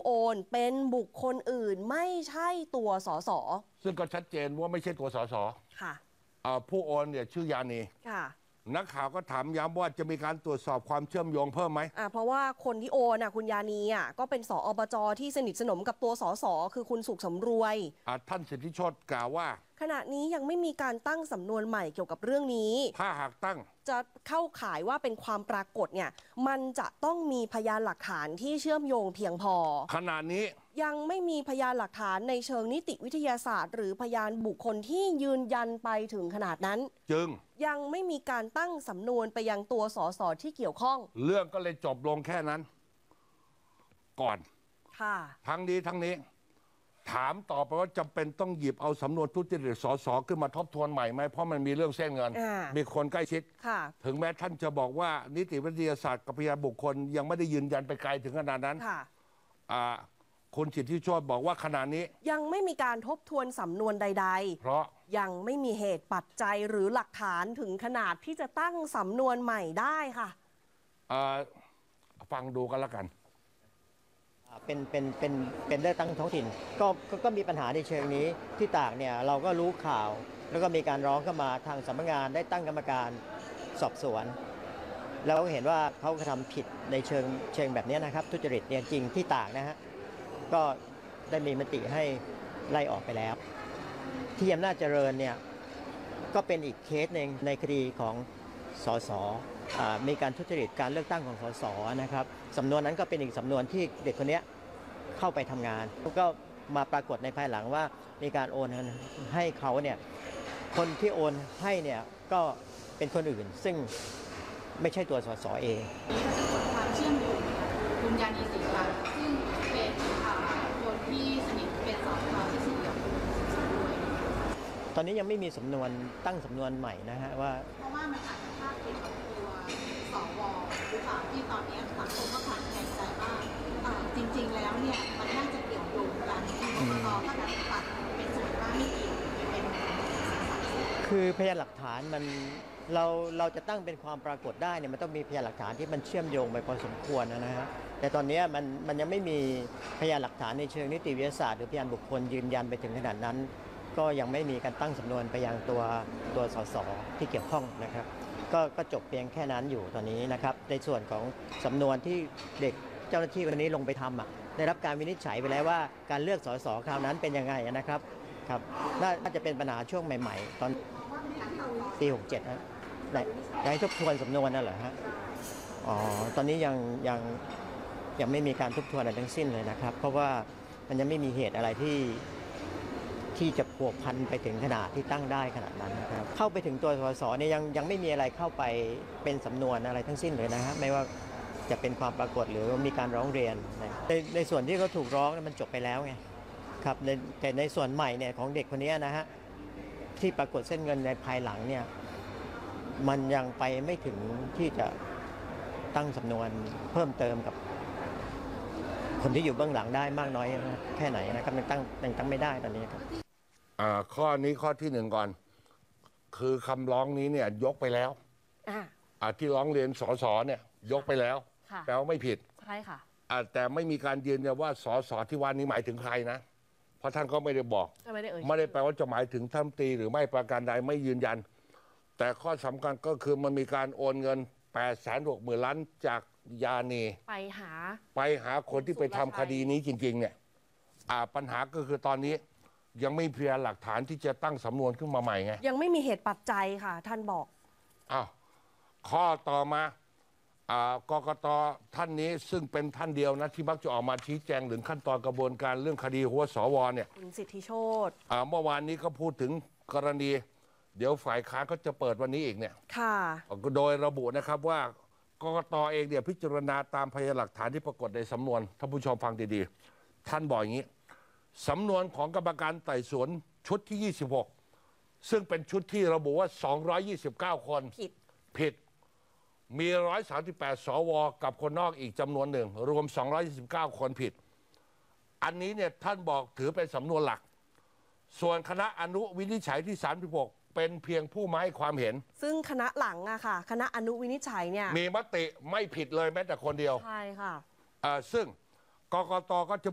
โอนเป็นบุคคลอื่นไม่ใช่ตัวสสซึ่งก็ชัดเจนว่าไม่ใช่ตัวสสค่ะผู้โอนเนี่ยชื่อยานีค่ะนักข่าวก็ถามย้ำว่าจะมีการตรวจสอบความเชื่อมโยงเพิ่มไหมเพราะว่าคนที่โอนคุณยานีก็เป็นสอบจที่สนิทสนมกับตัวสสคือคุณสุขสำรวยท่านสิทธิโชติกล่าวว่าขณะนี้ยังไม่มีการตั้งสำนวนใหม่เกี่ยวกับเรื่องนี้ถ้าหากตั้งจะเข้าข่ายว่าเป็นความปรากฏเนี่ยมันจะต้องมีพยานหลักฐานที่เชื่อมโยงเพียงพอขณะนี้ยังไม่มีพยานหลักฐานในเชิงนิติวิทยาศาสตร์หรือพยานบุคคลที่ยืนยันไปถึงขนาดนั้นจึงยังไม่มีการตั้งสำนวนไปยังตัวสสที่เกี่ยวข้องเรื่องก็เลยจบลงแค่นั้นก่อนค่ะทั้งนี้ถามต่อไปว่าจำเป็นต้องหยิบเอาสำนวนทุจริตสสขึ้นมาทบทวนใหม่ไหมเพราะมันมีเรื่องเส้นเงินมีคนใกล้ชิดถึงแม้ท่านจะบอกว่านิติวิทยาศาสตร์กับพยานบุคคลยังไม่ได้ยืนยันไปไกลถึงขนาดนั้นคุณสิทธิโชติบอกว่าขณะนี้ยังไม่มีการทบทวนสำนวนใดๆเพราะยังไม่มีเหตุปัจจัยหรือหลักฐานถึงขนาดที่จะตั้งสำนวนใหม่ได้ค่ะฟังดูกันแล้วกันเป็นเลือกตั้งท้องถิ่นก็มีปัญหาในเชิงนี้ที่ตากเนี่ยเราก็รู้ข่าวแล้วก็มีการร้องเข้ามาทางสำนักงานได้ตั้งกรรมการสอบสวนแล้วเห็นว่าเขากระทำผิดในเชิงแบบนี้นะครับทุจริตเนี่ยจริงที่ตากนะฮะก็ได้มีมติให้ไล่ออกไปแล้วที่อำนาจเจริญเนี่ยก็เป็นอีกเคสหนึ่งในคดีของสสมีการทุจริตการเลือกตั้งของสสนะครับสำนวนนั้นก็เป็นอีกสำนวนที่เด็กคนนี้เข้าไปทำงานก็มาปรากฏในภายหลังว่ามีการโอนเงินให้เขาเนี่ยคนที่โอนให้เนี่ยก็เป็นคนอื่นซึ่งไม่ใช่ตัวสสเองความเชื่อมโยงคุณยานีศรีรัตน์ซึ่งเป็นคนที่สนิทเป็นสสที่สนิทกับคุณสุขด้วยตอนนี้ยังไม่มีสำนวนตั้งสำนวนใหม่นะฮะว่าเพราะว่ามันอาจจะพาดพิงกับตัวสวหรือเปล่าที่ตอนนี้สังคมก็ขาดแคลนใจว่าจริงๆแล้วเนี่ยมันน่าจะเกี่ยวโยงกันกกตถ้าการตัดเป็นส่วนว่าไม่เกี่ยวเป็นคือพยานหลักฐานมันเราจะตั้งเป็นความปรากฏได้เนี่ยมันต้องมีพยานหลักฐานที่มันเชื่อมโยงไปพอสมควรนะฮะแต่ตอนนี้มันยังไม่มีพยานหลักฐานในเชิงนิติวิทยาศาสตร์หรือพยานบุคคลยืนยันไปถึงขนาดนั้นก็ยังไม่มีการตั้งสำนวนไปยังตัวสสที่เกี่ยวข้องนะครับก็จบเพียงแค่นั้นอยู่ตอนนี้นะครับในส่วนของสำนวนที่เด็กเจ้าหน้าที่คนนี้ลงไปทำได้รับการวินิจฉัยไปแล้วว่าการเลือกสสคราวนั้นเป็นยังไงนะครับน่าจะเป็นปัญหาช่วงใหม่ๆตอนปี67นะได้ทบทวนสำนวนนั่นเหรอฮะตอนนี้ยังไม่มีการทบทวนอะไรทั้งสิ้นเลยนะครับเพราะว่ามันยังไม่มีเหตุอะไรที่จะพัวพันไปถึงขนาดที่ตั้งได้ขนาดนั้นนะครับเข้าไปถึงตัวสสเนี่ยยังไม่มีอะไรเข้าไปเป็นสำนวนอะไรทั้งสิ้นเลยนะฮะไม่ว่าจะเป็นความปรากฏหรือมีการร้องเรียนในส่วนที่เขาถูกร้องมันจบไปแล้วไงครับแต่ในส่วนใหม่เนี่ยของเด็กคนนี้นะฮะที่ปรากฏเส้นเงินในภายหลังเนี่ยมันยังไปไม่ถึงที่จะตั้งสำนวนเพิ่มเติมกับคนที่อยู่เบื้องหลังได้มากน้อยแค่ไหนนะครับยังตั้งไม่ได้ตอนนี้ครับข้อที่หนึ่งก่อนคือคำร้องนี้เนี่ยยกไปแล้วที่ร้องเรียนสสเนี่ยยกไปแล้วแปลว่าไม่ผิดใช่ค่ะแต่ไม่มีการยืนยันว่าสสที่ว่านี้หมายถึงใครนะเพราะท่านก็ไม่ได้บอกไม่ได้แปลว่าจะหมายถึงท่านตีหรือไม่ประการใดไม่ยืนยันแต่ข้อสำคัญก็คือมันมีการโอนเงิน860,000 ล้านจากยานีไปหาคนที่ไปทำคดีนี้จริงๆเนี่ยปัญหาก็คือตอนนี้ยังไม่มีพยานหลักฐานที่จะตั้งสำนวนขึ้นมาใหม่ไงยังไม่มีเหตุปัจจัยค่ะท่านบอกข้อต่อมากกต.ท่านนี้ซึ่งเป็นท่านเดียวนะที่มักจะออกมาชี้แจงถึงขั้นตอนกระบวนการเรื่องคดีหัวสวเนี่ยคุณสิทธิโชติเมื่อวานนี้ก็พูดถึงกรณีเดี๋ยวฝ่ายค้านก็จะเปิดวันนี้อีกเนี่ยโดยระบุนะครับว่ากกต.เองเนี่ยพิจารณาตามพยานหลักฐานที่ปรากฏในสำนวนท่านผู้ชมฟังดีๆท่านบอกอย่างนี้สำนวนของกรรมการไต่สวนชุดที่26ซึ่งเป็นชุดที่ระบุว่า229 คนผิดมี138 สว.กับคนนอกอีกจำนวนหนึ่งรวม229 คนผิดอันนี้เนี่ยท่านบอกถือเป็นสำนวนหลักส่วนคณะอนุวินิจฉัยที่36เป็นเพียงผู้มาให้ความเห็นซึ่งคณะหลังค่ะคณะอนุวินิจฉัยเนี่ยมีมติไม่ผิดเลยแม้แต่คนเดียวใช่ค่ะซึ่งกกต.ก็จะ